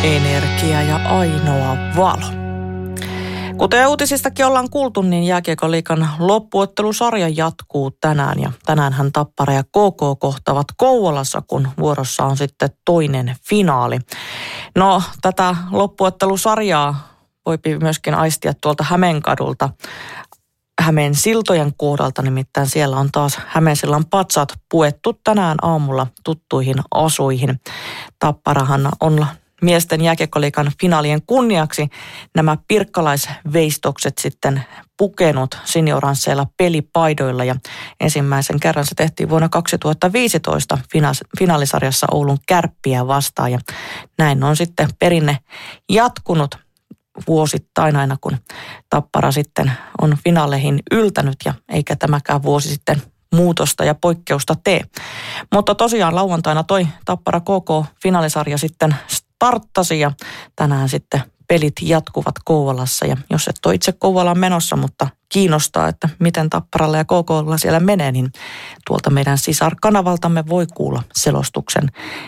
Energia ja ainoa valo. Kuten uutisistakin ollaan kuultu, niin Jääkiekon liigan loppuottelusarja jatkuu tänään. Ja tänäänhän Tappara ja KK kohtavat Kouvolassa, kun vuorossa on sitten toinen finaali. No, tätä loppuottelusarjaa voi myöskin aistia tuolta Hämeenkadulta. Hämeen siltojen kohdalta, nimittäin siellä on taas Hämeensillan patsat puettu tänään aamulla tuttuihin asuihin. Tapparahan on miesten jääkiekkoliigan finaalien kunniaksi nämä pirkkalaisveistokset sitten pukenut senioransseilla pelipaidoilla ja ensimmäisen kerran se tehtiin vuonna 2015 finaalisarjassa Oulun Kärppiä vastaan ja näin on sitten perinne jatkunut vuosittain aina, kun Tappara sitten on finaaleihin yltänyt ja eikä tämäkään vuosi sitten muutosta ja poikkeusta tee. Mutta tosiaan lauantaina toi Tappara KK finaalisarja sitten starttasi ja tänään sitten pelit jatkuvat Kouvolassa. Ja jos et ole itse Kouvolaan menossa, mutta kiinnostaa, että miten Tapparalla ja KK:lla siellä menee, niin tuolta meidän sisarkanavaltamme voi kuulla selostuksen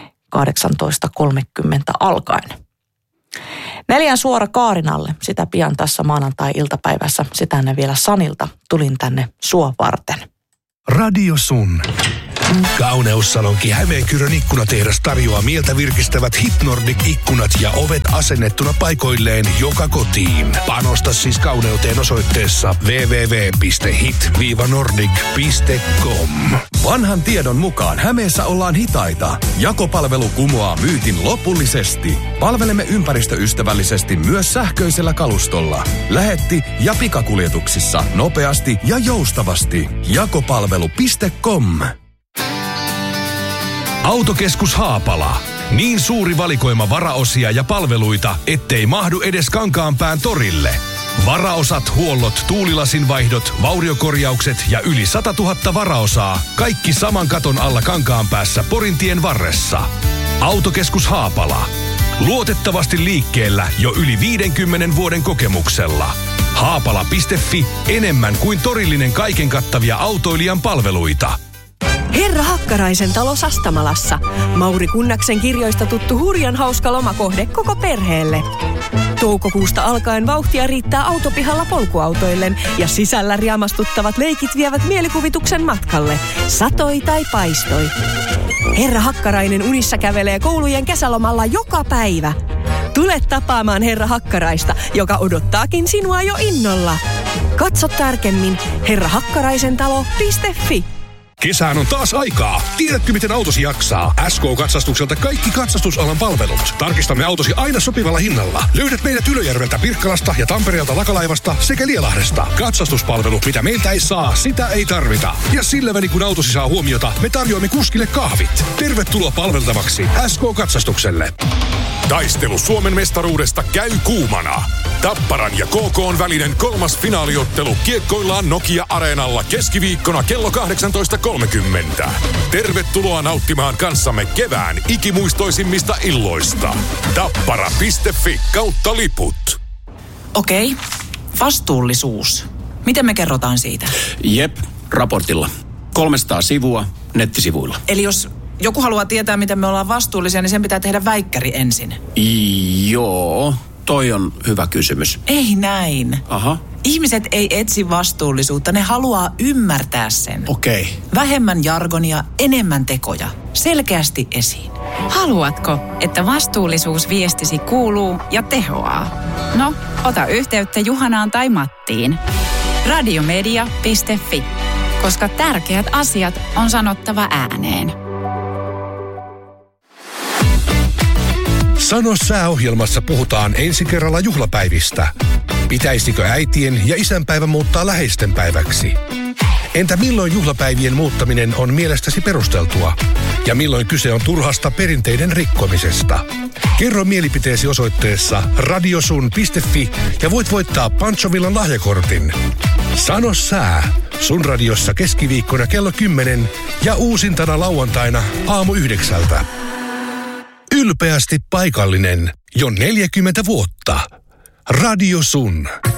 18.30 alkaen. 4 suora Kaarinalle, sitä pian tässä maanantai-iltapäivässä. Sitä ennen vielä Sanilta tulin tänne sua varten. Radio Sun. Kauneussalonki Hämeenkyrön ikkunatehdas tarjoaa mieltä virkistävät Hit-Nordic-ikkunat ja ovet asennettuna paikoilleen joka kotiin. Panosta siis kauneuteen osoitteessa www.hit-nordic.com. Vanhan tiedon mukaan Hämeessä ollaan hitaita. Jakopalvelu kumoaa myytin lopullisesti. Palvelemme ympäristöystävällisesti myös sähköisellä kalustolla. Lähetti- ja pikakuljetuksissa nopeasti ja joustavasti. Jakopalvelu.com. Autokeskus Haapala. Niin suuri valikoima varaosia ja palveluita, ettei mahdu edes Kankaanpään torille. Varaosat, huollot, tuulilasinvaihdot, vauriokorjaukset ja yli 100 000 varaosaa. Kaikki saman katon alla Kankaanpäässä Porintien varressa. Autokeskus Haapala. Luotettavasti liikkeellä jo yli 50 vuoden kokemuksella. Haapala.fi, enemmän kuin torillinen kaiken kattavia autoilijan palveluita. Herra Hakkaraisen talo Sastamalassa. Mauri Kunnaksen kirjoista tuttu hurjan hauska lomakohde koko perheelle. Toukokuusta alkaen vauhtia riittää autopihalla polkuautoillen ja sisällä riamastuttavat leikit vievät mielikuvituksen matkalle. Satoi tai paistoi. Herra Hakkarainen unissa kävelee koulujen kesälomalla joka päivä. Tule tapaamaan Herra Hakkaraista, joka odottaakin sinua jo innolla. Katso tarkemmin herrahakkaraisentalo.fi. Kesään on taas aikaa. Tiedätkö, miten autosi jaksaa? SK-katsastukselta kaikki katsastusalan palvelut. Tarkistamme autosi aina sopivalla hinnalla. Löydät meidät Ylöjärveltä, Pirkkalasta ja Tampereelta Lakalaivasta sekä Lielahden. Katsastuspalvelu, mitä meiltä ei saa, sitä ei tarvita. Ja sillä välin, kun autosi saa huomiota, me tarjoamme kuskille kahvit. Tervetuloa palveltavaksi SK-katsastukselle. Taistelu Suomen mestaruudesta käy kuumana. Tapparan ja KK:n välinen 3. finaaliottelu kiekkoillaan Nokia-areenalla keskiviikkona kello 18.30. Tervetuloa nauttimaan kanssamme kevään ikimuistoisimmista illoista. Tappara.fi/liput. Okei, vastuullisuus. Miten me kerrotaan siitä? Jep, raportilla. 300 sivua nettisivuilla. Eli jos joku haluaa tietää, miten me ollaan vastuullisia, niin sen pitää tehdä väikkäri ensin. Joo, toi on hyvä kysymys. Ei näin. Aha. Ihmiset ei etsi vastuullisuutta, ne haluaa ymmärtää sen. Okei. Vähemmän jargonia, enemmän tekoja. Selkeästi esiin. Haluatko, että vastuullisuusviestisi kuuluu ja tehoaa? No, ota yhteyttä Juhanaan tai Mattiin. Radiomedia.fi, koska tärkeät asiat on sanottava ääneen. Sano sää-ohjelmassa puhutaan ensi kerralla juhlapäivistä. Pitäisikö äitien ja isänpäivä muuttaa läheisten päiväksi? Entä milloin juhlapäivien muuttaminen on mielestäsi perusteltua? Ja milloin kyse on turhasta perinteiden rikkomisesta? Kerro mielipiteesi osoitteessa radiosun.fi ja voit voittaa Panchovillan lahjakortin. Sano sää. Sun radiossa keskiviikkona kello 10 ja uusintana lauantaina aamu 9. Ylpeästi paikallinen jo 40 vuotta. Radio Sun.